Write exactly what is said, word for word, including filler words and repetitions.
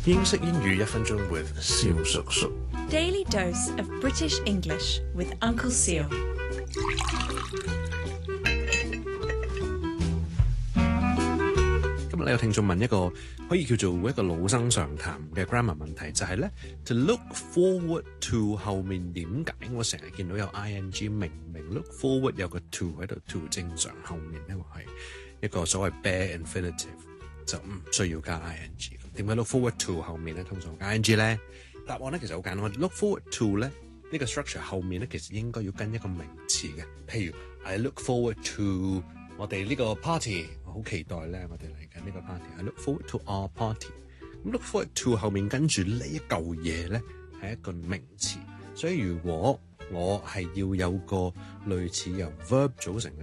英式英語一分鐘 with 蕭叔叔。 Daily dose of British English with Uncle Seal. 今日咧有聽眾問一個可以叫做一個老生常談嘅 grammar 問題，就係咧 to look forward to 後面點解我成日見到有 ing， 明明 look forward 有個 to 喺度 to 正常，後面因為係一個所謂 bare infinitive 就唔需要加 ing。點解 look forward to 後面咧通常加 ing 咧？答案咧其實好簡單，我 look forward to 咧呢個 structure 後面咧其實應該要跟一個名詞嘅，譬如 I look forward to 我哋呢個 party， 我好期待咧我哋嚟緊呢個 party。I look forward to our party。咁 look forward to 後面跟住呢一嚿嘢咧係一個名詞，所以如果我係要有個類似由 verb 組成嘅